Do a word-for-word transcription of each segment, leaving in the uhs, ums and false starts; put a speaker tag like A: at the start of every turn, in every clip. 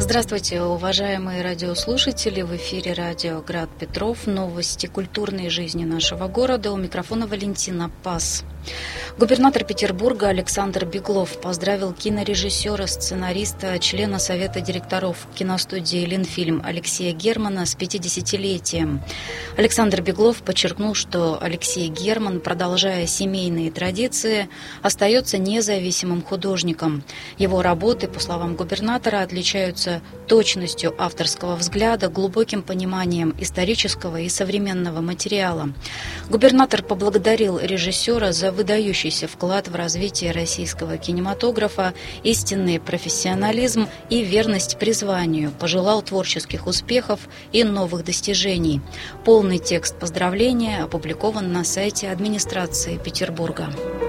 A: Здравствуйте, уважаемые радиослушатели. В эфире радио «Град Петров». Новости культурной жизни нашего города. У микрофона Валентина Пас. Губернатор Петербурга Александр Беглов поздравил кинорежиссера, сценариста, члена Совета директоров киностудии «Ленфильм» Алексея Германа с пятидесятилетием. Александр Беглов подчеркнул, что Алексей Герман, продолжая семейные традиции, остается независимым художником. Его работы, по словам губернатора, отличаются точностью авторского взгляда, глубоким пониманием исторического и современного материала. Губернатор поблагодарил режиссера за выдающийся вклад в развитие российского кинематографа, истинный профессионализм и верность призванию, пожелал творческих успехов и новых достижений. Полный текст поздравления опубликован на сайте администрации Петербурга.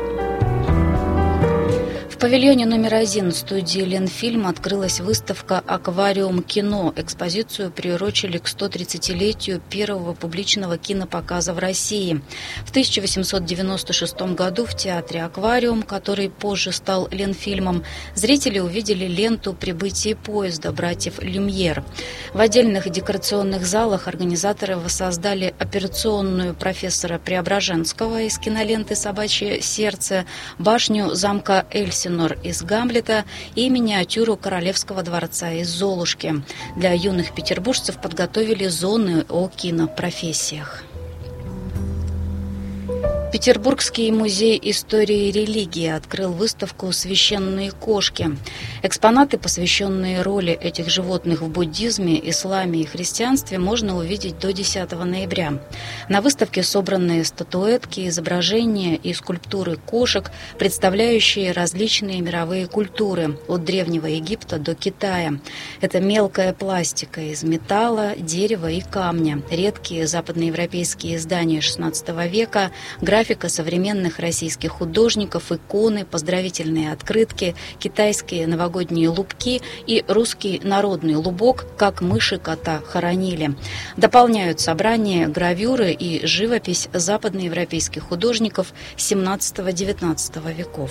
A: В павильоне номер один студии «Ленфильм» открылась выставка «Аквариум кино». Экспозицию приурочили к сто тридцатилетию первого публичного кинопоказа в России. В тысяча восемьсот девяносто шестом году в театре «Аквариум», который позже стал «Ленфильмом», зрители увидели ленту «Прибытие поезда» братьев Люмьер. В отдельных декорационных залах организаторы воссоздали операционную профессора Преображенского из киноленты «Собачье сердце», башню замка Эльсинор из «Гамлета» и миниатюру Королевского дворца из «Золушки». Для юных петербуржцев подготовили зоны о кинопрофессиях. Петербургский музей истории и религии открыл выставку «Священные кошки». Экспонаты, посвященные роли этих животных в буддизме, исламе и христианстве, можно увидеть до десятого ноября. На выставке собраны статуэтки, изображения и скульптуры кошек, представляющие различные мировые культуры, от Древнего Египта до Китая. Это мелкая пластика из металла, дерева и камня, редкие западноевропейские издания шестнадцатого века, графики Графика современных российских художников, иконы, поздравительные открытки, китайские новогодние лубки и русский народный лубок «Как мыши кота хоронили». Дополняют собрание гравюры и живопись западноевропейских художников семнадцатого-девятнадцатого веков.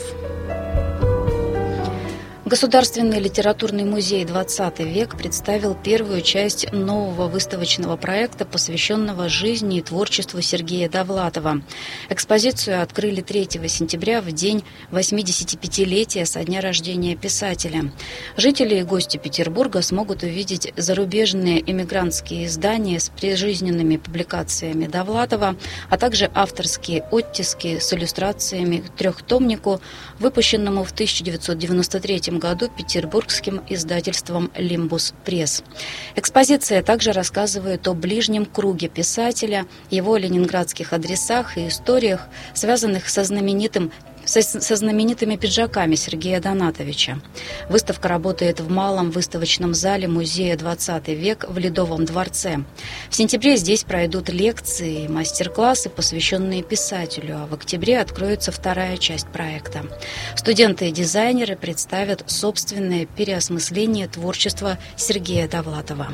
A: Государственный литературный музей «двадцатый век» представил первую часть нового выставочного проекта, посвященного жизни и творчеству Сергея Довлатова. Экспозицию открыли третьего сентября, в день восьмидесятипятилетия со дня рождения писателя. Жители и гости Петербурга смогут увидеть зарубежные эмигрантские издания с прижизненными публикациями Довлатова, а также авторские оттиски с иллюстрациями к трехтомнику, выпущенному в тысяча девятьсот девяносто третьем году петербургским издательством «Лимбус Пресс». Экспозиция также рассказывает о ближнем круге писателя, его ленинградских адресах и историях, связанных со знаменитым со, со знаменитыми пиджаками Сергея Донатовича. Выставка работает в малом выставочном зале музея «двадцатый век» в Ледовом дворце. В сентябре здесь пройдут лекции и мастер-классы, посвященные писателю, а в октябре откроется вторая часть проекта. Студенты и дизайнеры представят собственное переосмысление творчества Сергея Довлатова.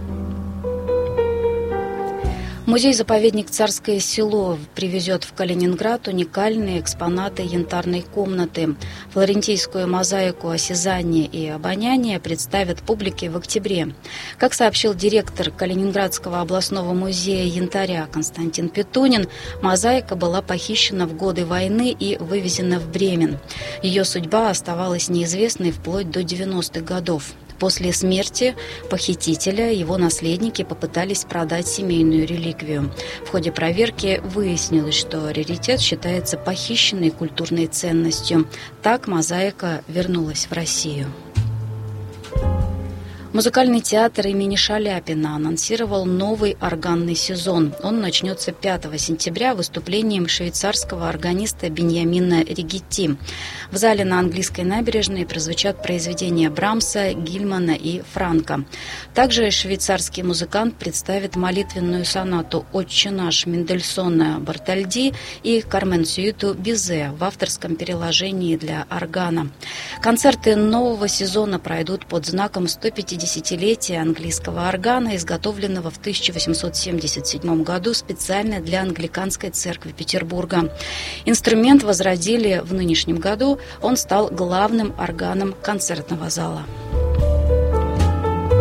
A: Музей-заповедник «Царское село» привезет в Калининград уникальные экспонаты янтарной комнаты. Флорентийскую мозаику осязания и обоняния представят публике в октябре. Как сообщил директор Калининградского областного музея янтаря Константин Петунин, мозаика была похищена в годы войны и вывезена в Бремен. Ее судьба оставалась неизвестной вплоть до девяностых годов. После смерти похитителя его наследники попытались продать семейную реликвию. В ходе проверки выяснилось, что раритет считается похищенной культурной ценностью. Так мозаика вернулась в Россию. Музыкальный театр имени Шаляпина анонсировал новый органный сезон. Он начнется пятого сентября выступлением швейцарского органиста Беньямина Ригетти. В зале на Английской набережной прозвучат произведения Брамса, Гильмана и Франка. Также швейцарский музыкант представит молитвенную сонату «Отче наш» Мендельсона Бартольди и Кармен-сюиту Бизе в авторском переложении для органа. Концерты нового сезона пройдут под знаком сто пятидесятилетия английского органа, изготовленного в тысяча восемьсот семьдесят седьмом году специально для англиканской церкви Петербурга. Инструмент возродили в нынешнем году, он стал главным органом концертного зала.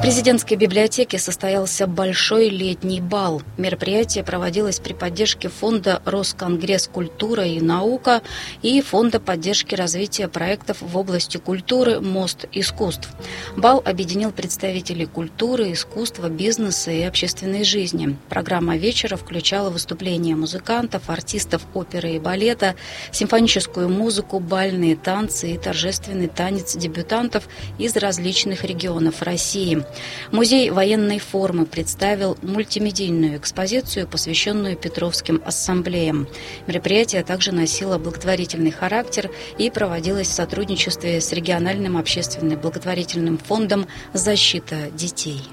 A: В президентской библиотеке состоялся большой летний бал. Мероприятие проводилось при поддержке фонда «Росконгресс. Культура и наука» и фонда поддержки развития проектов в области культуры «Мост искусств». Бал объединил представителей культуры, искусства, бизнеса и общественной жизни. Программа вечера включала выступления музыкантов, артистов оперы и балета, симфоническую музыку, бальные танцы и торжественный танец дебютантов из различных регионов России. Музей военной формы представил мультимедийную экспозицию, посвященную Петровским ассамблеям. Мероприятие также носило благотворительный характер и проводилось в сотрудничестве с региональным общественным благотворительным фондом «Защита детей».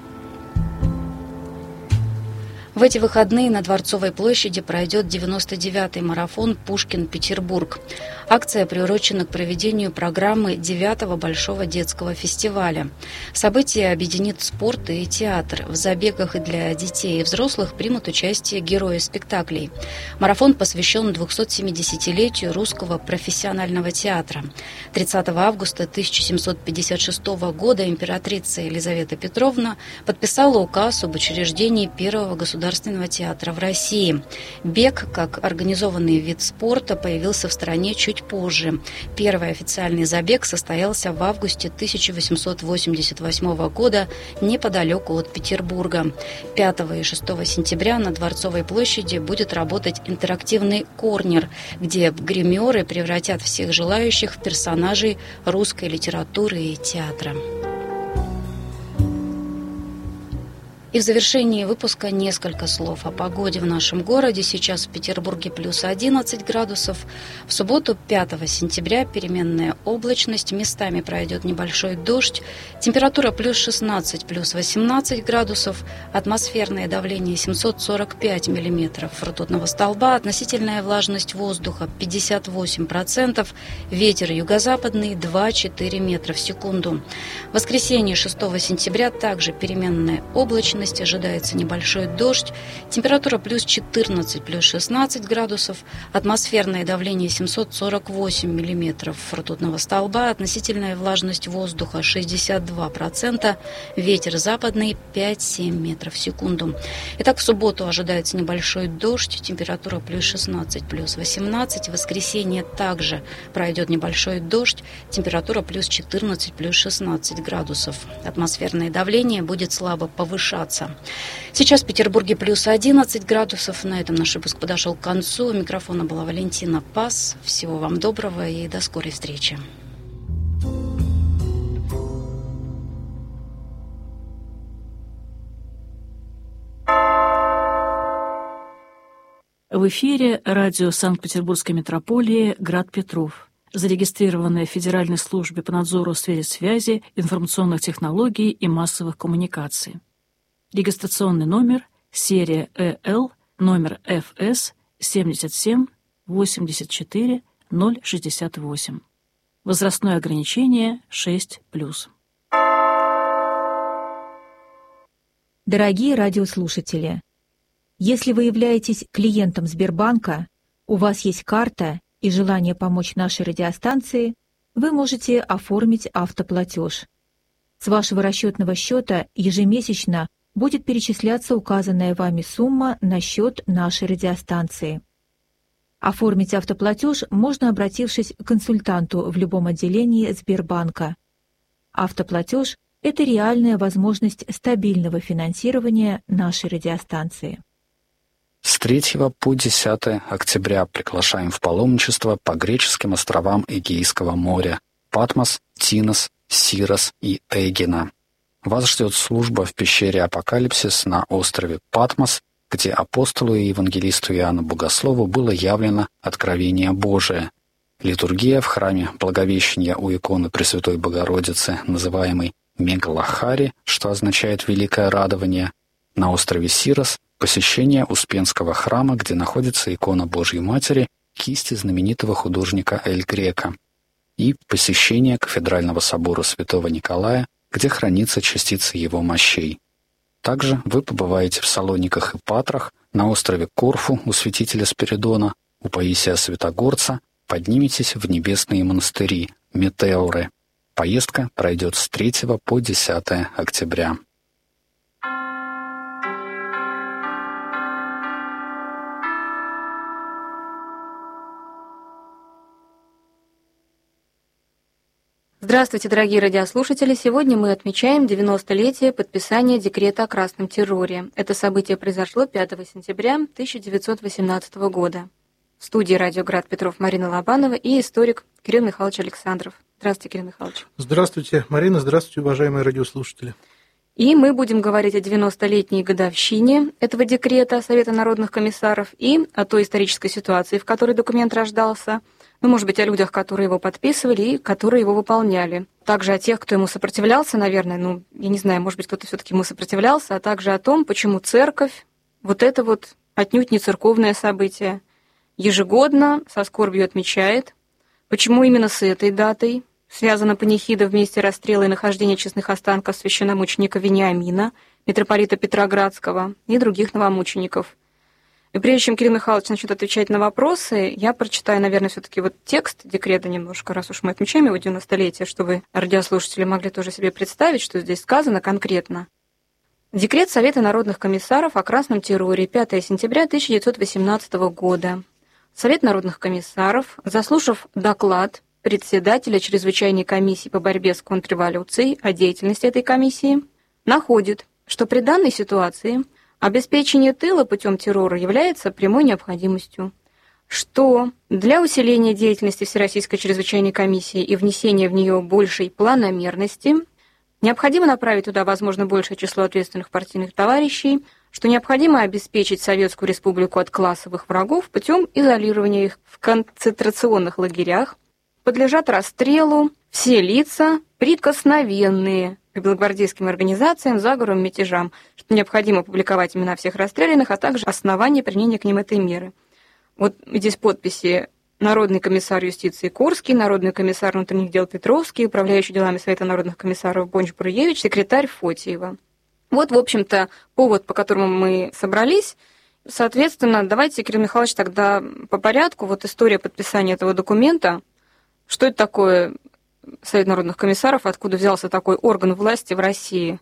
A: В эти выходные на Дворцовой площади пройдет девяносто девятый марафон «Пушкин-Петербург». Акция приурочена к проведению программы девятого Большого детского фестиваля. Событие объединит спорт и театр. В забегах и для детей и взрослых примут участие герои спектаклей. Марафон посвящен двухсотсемидесятилетию русского профессионального театра. тридцатого августа тысяча семьсот пятьдесят шестого года императрица Елизавета Петровна подписала указ об учреждении первого государственного театра в России. Бег, как организованный вид спорта, появился в стране чуть позже. Первый официальный забег состоялся в августе тысяча восемьсот восемьдесят восьмого года неподалеку от Петербурга. пятого и шестого сентября на Дворцовой площади будет работать интерактивный корнер, где гримеры превратят всех желающих в персонажей русской литературы и театра. И в завершении выпуска несколько слов о погоде в нашем городе. Сейчас в Петербурге плюс одиннадцать градусов. В субботу, пятого сентября, переменная облачность. Местами пройдет небольшой дождь. Температура плюс шестнадцать, плюс восемнадцать градусов. Атмосферное давление семьсот сорок пять миллиметров ртутного столба. Относительная влажность воздуха пятьдесят восемь процентов. Ветер юго-западный два-четыре метра в секунду. В воскресенье, шестого сентября, также переменная облачность. Ожидается небольшой дождь. Температура плюс четырнадцать, плюс шестнадцать градусов. Атмосферное давление семьсот сорок восемь миллиметров ртутного столба. Относительная влажность воздуха шестьдесят два процента. Ветер западный пять-семь метров в секунду. Итак, в субботу ожидается небольшой дождь. Температура плюс шестнадцать, плюс восемнадцать. В воскресенье также пройдет небольшой дождь. Температура плюс четырнадцать, плюс шестнадцать градусов. Атмосферное давление будет слабо повышаться. Сейчас в Петербурге плюс одиннадцать градусов. На этом наш выпуск подошел к концу. У микрофона была Валентина Пас. Всего вам доброго и до скорой встречи.
B: В эфире радио Санкт-Петербургской метрополии «Град Петров», зарегистрированное в Федеральной службе по надзору в сфере связи, информационных технологий и массовых коммуникаций. Регистрационный номер, серия ЭЛ, номер эф эс семьдесят семь восемьдесят четыре ноль шестьдесят восемь. Возрастное ограничение шесть плюс.
C: Дорогие радиослушатели, если вы являетесь клиентом Сбербанка, у вас есть карта и желание помочь нашей радиостанции, вы можете оформить автоплатеж. С вашего расчетного счета ежемесячно будет перечисляться указанная вами сумма на счет нашей радиостанции. Оформить автоплатеж можно, обратившись к консультанту в любом отделении Сбербанка. Автоплатеж – это реальная возможность стабильного финансирования нашей радиостанции.
D: С третьего по десятое октября приглашаем в паломничество по греческим островам Эгейского моря – Патмос, Тинос, Сирос и Эгина. Вас ждет служба в пещере Апокалипсис на острове Патмос, где апостолу и евангелисту Иоанну Богослову было явлено откровение Божие. Литургия в храме Благовещения у иконы Пресвятой Богородицы, называемой Мегалахари, что означает «великое радование». На острове Сирос посещение Успенского храма, где находится икона Божьей Матери, кисти знаменитого художника Эль Греко. И посещение Кафедрального собора Святого Николая, где хранится частица его мощей. Также вы побываете в Салониках и Патрах, на острове Корфу у святителя Спиридона, у Паисия Святогорца, подниметесь в небесные монастыри, метеоры. Поездка пройдет с третьего по десятое октября.
E: Здравствуйте, дорогие радиослушатели! Сегодня мы отмечаем девяностолетие подписания декрета о красном терроре. Это событие произошло пятого сентября тысяча девятьсот восемнадцатого года. В студии радио «Град Петров» Марина Лобанова и историк Кирилл Михайлович Александров. Здравствуйте, Кирилл Михайлович.
F: Здравствуйте, Марина. Здравствуйте, уважаемые радиослушатели.
E: И мы будем говорить о девяностолетней годовщине этого декрета Совета народных комиссаров и о той исторической ситуации, в которой документ рождался, ну, может быть, о людях, которые его подписывали и которые его выполняли. Также о тех, кто ему сопротивлялся, наверное, ну, я не знаю, может быть, кто-то все-таки ему сопротивлялся, а также о том, почему церковь, вот это вот отнюдь не церковное событие, ежегодно со скорбью отмечает, почему именно с этой датой связана панихида в месте расстрела и нахождения честных останков священномученика Вениамина, митрополита Петроградского и других новомучеников. И прежде чем Кирилл Михайлович начнет отвечать на вопросы, я прочитаю, наверное, все-таки вот текст декрета немножко, раз уж мы отмечаем его девяностолетие, чтобы радиослушатели могли тоже себе представить, что здесь сказано конкретно. Декрет Совета народных комиссаров о красном терроре, пятого сентября тысяча девятьсот восемнадцатого года. Совет народных комиссаров, заслушав доклад председателя чрезвычайной комиссии по борьбе с контрреволюцией о деятельности этой комиссии, находит, что при данной ситуации обеспечение тыла путем террора является прямой необходимостью, что для усиления деятельности Всероссийской чрезвычайной комиссии и внесения в нее большей планомерности необходимо направить туда, возможно, большее число ответственных партийных товарищей, что необходимо обеспечить Советскую Республику от классовых врагов путем изолирования их в концентрационных лагерях, подлежат расстрелу все лица, прикосновенные к белогвардейским организациям, заговорам, мятежам, что необходимо публиковать имена всех расстрелянных, а также основания применения к ним этой меры. Вот здесь подписи: Народный комиссар юстиции Курский, Народный комиссар внутренних дел Петровский, управляющий делами Совета народных комиссаров Бонч-Бруевич, секретарь Фотиева. Вот, в общем-то, повод, по которому мы собрались. Соответственно, давайте, Кирилл Михайлович, тогда по порядку. Вот история подписания этого документа. Что это такое Совет народных комиссаров, откуда взялся такой орган власти в России?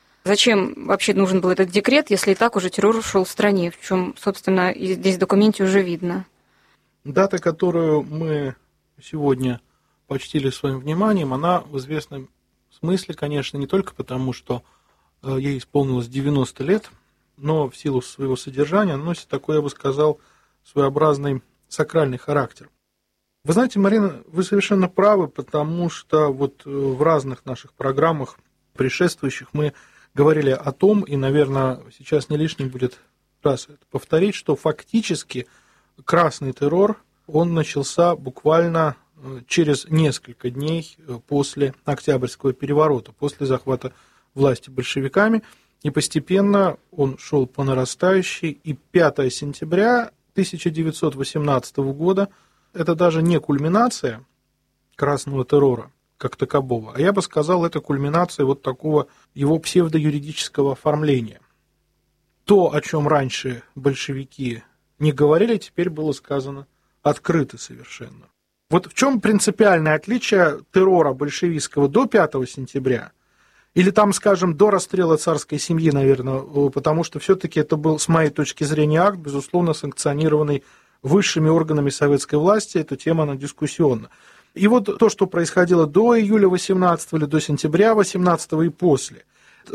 E: Зачем вообще нужен был этот декрет, если и так уже террор ушел в стране, в чем, собственно, здесь в документе уже видно?
F: Дата, которую мы сегодня почтили своим вниманием, она в известном смысле, конечно, не только потому, что ей исполнилось девяносто лет, но в силу своего содержания она носит такой, я бы сказал, своеобразный сакральный характер. Вы знаете, Марина, вы совершенно правы, потому что вот в разных наших программах предшествующих мы говорили о том, и, наверное, сейчас не лишним будет раз это повторить, что фактически красный террор, он начался буквально через несколько дней после Октябрьского переворота, после захвата власти большевиками, и постепенно он шел по нарастающей, и пятого сентября тысяча девятьсот восемнадцатого года это даже не кульминация красного террора как такового, а я бы сказал, это кульминация вот такого его псевдоюридического оформления. То, о чем раньше большевики не говорили, теперь было сказано открыто совершенно. Вот в чем принципиальное отличие террора большевистского до пятого сентября, или там, скажем, до расстрела царской семьи, наверное, потому что все-таки это был, с моей точки зрения, акт, безусловно, санкционированный высшими органами советской власти, эта тема, она дискуссионна. И вот то, что происходило до июля восемнадцатого или до сентября восемнадцатого и после.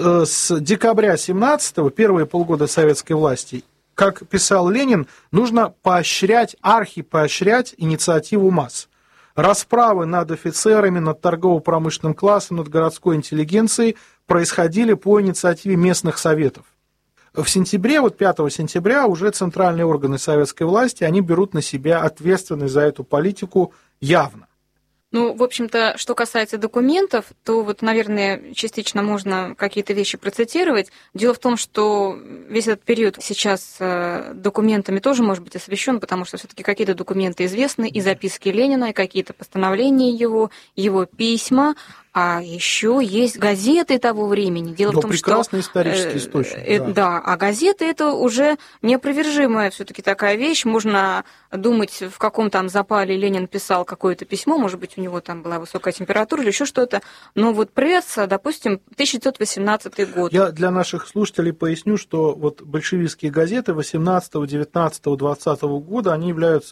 F: С декабря семнадцатого, первые полгода советской власти, как писал Ленин, нужно поощрять, архипоощрять инициативу масс. Расправы над офицерами, над торгово-промышленным классом, над городской интеллигенцией происходили по инициативе местных советов. В сентябре, вот пятого сентября, уже центральные органы советской власти, они берут на себя ответственность за эту политику явно.
E: Ну, в общем-то, что касается документов, то вот, наверное, частично можно какие-то вещи процитировать. Дело в том, что весь этот период сейчас документами тоже может быть освещен, потому что все-таки какие-то документы известны, и записки Ленина, и какие-то постановления его, его письма, а еще есть газеты того времени. Дело
F: Но
E: в том,
F: прекрасный
E: что...
F: исторический источник.
E: Э,
F: да.
E: да, а газеты это уже неопровержимая все-таки такая вещь. Можно думать, в каком там запале Ленин писал какое-то письмо, может быть, у него там была высокая температура или еще что-то. Но вот пресса, допустим, тысяча девятьсот восемнадцатый год.
F: Я для наших слушателей поясню, что вот большевистские газеты восемнадцатого, девятнадцатого, двадцатого года, они являются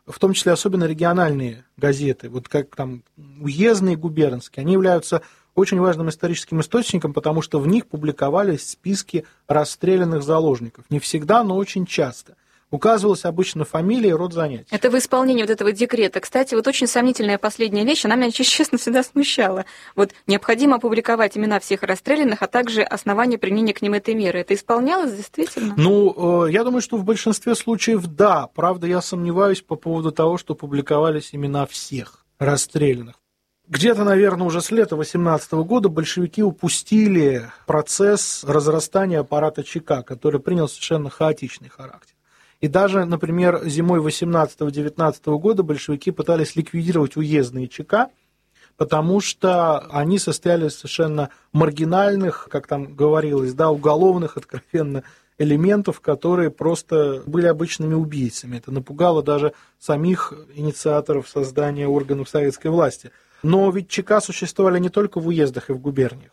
F: в том числе особенно региональные газеты, вот как там уездные, губернские, они являются очень важным историческим источником, потому что в них публиковались списки расстрелянных заложников. Не всегда, но очень часто. Указывалась обычно фамилия и род занятий.
E: Это в исполнении вот этого декрета. Кстати, вот очень сомнительная последняя вещь, она меня, честно, всегда смущала. Вот необходимо опубликовать имена всех расстрелянных, а также основания применения к ним этой меры. Это исполнялось действительно?
F: Ну, я думаю, что в большинстве случаев да. Правда, я сомневаюсь по поводу того, что публиковались имена всех расстрелянных. Где-то, наверное, уже с лета восемнадцатого года большевики упустили процесс разрастания аппарата ЧК, который принял совершенно хаотичный характер. И даже, например, зимой восемнадцатого-девятнадцатого года большевики пытались ликвидировать уездные ЧК, потому что они состояли из совершенно маргинальных, как там говорилось, да, уголовных откровенно элементов, которые просто были обычными убийцами. Это напугало даже самих инициаторов создания органов советской власти. Но ведь ЧК существовали не только в уездах и в губерниях,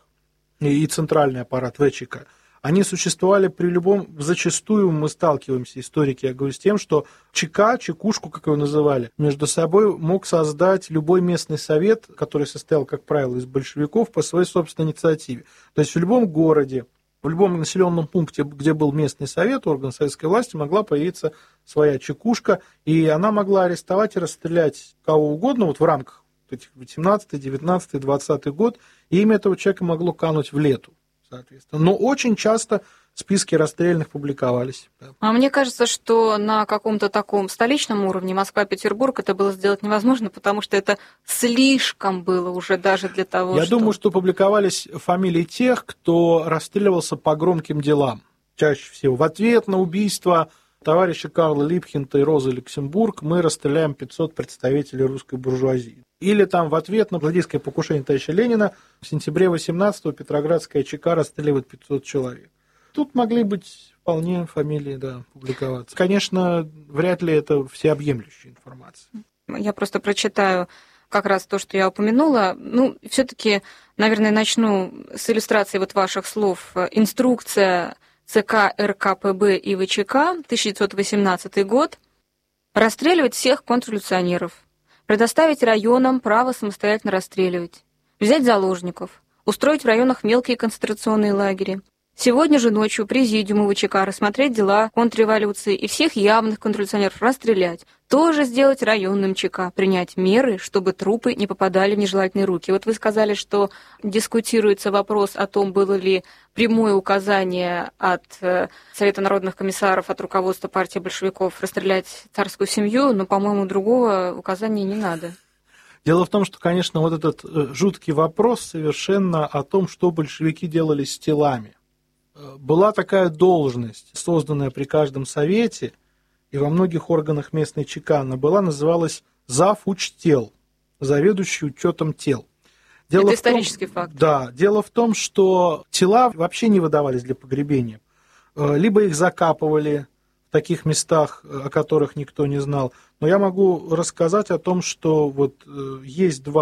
F: и центральный аппарат ВЧК. Они существовали при любом, зачастую мы сталкиваемся, историки, я говорю, с тем, что ЧК, ЧКушку, как его называли, между собой мог создать любой местный совет, который состоял, как правило, из большевиков по своей собственной инициативе. То есть в любом городе, в любом населенном пункте, где был местный совет, орган советской власти, могла появиться своя ЧКушка, и она могла арестовать и расстрелять кого угодно вот в рамках этих восемнадцатый, девятнадцатый, двадцатый год, и имя этого человека могло кануть в лету. Соответственно. Но очень часто списки расстрелянных публиковались. Да.
E: А мне кажется, что на каком-то таком столичном уровне Москва-Петербург это было сделать невозможно, потому что это слишком было уже даже для того,
F: Я
E: что...
F: думаю, что публиковались фамилии тех, кто расстреливался по громким делам. Чаще всего. В ответ на убийство товарища Карла Липхента и Розы Люксембург мы расстреляем пятьсот представителей русской буржуазии. Или там в ответ на злодейское покушение товарища Ленина в сентябре восемнадцатого Петроградская ЧК расстреливает пятьсот человек. Тут могли быть вполне фамилии, да, публиковаться. Конечно, вряд ли это всеобъемлющая информация.
E: Я просто прочитаю как раз то, что я упомянула. Ну, все-таки, наверное, начну с иллюстрации вот ваших слов. Инструкция ЦК РКПБ и ВЧК, тысяча девятьсот восемнадцатый год. Расстреливать всех контрреволюционеров. Предоставить районам право самостоятельно расстреливать, взять заложников, устроить в районах мелкие концентрационные лагеря. Сегодня же ночью президиуму ВЧК рассмотреть дела контрреволюции и всех явных контрреволюционеров расстрелять. Тоже сделать районным ЧК, принять меры, чтобы трупы не попадали в нежелательные руки. Вот вы сказали, что дискутируется вопрос о том, было ли прямое указание от Совета народных комиссаров, от руководства партии большевиков расстрелять царскую семью, но, по-моему, другого указания не надо.
F: Дело в том, что, конечно, вот этот жуткий вопрос совершенно о том, что большевики делали с телами. Была такая должность, созданная при каждом совете, и во многих органах местной ЧК она была, называлась завучтел, заведующий учетом тел. Дело
E: Это
F: в том,
E: исторический факт.
F: Да, дело в том, что тела вообще не выдавались для погребения. Либо их закапывали в таких местах, о которых никто не знал. Но я могу рассказать о том, что вот есть два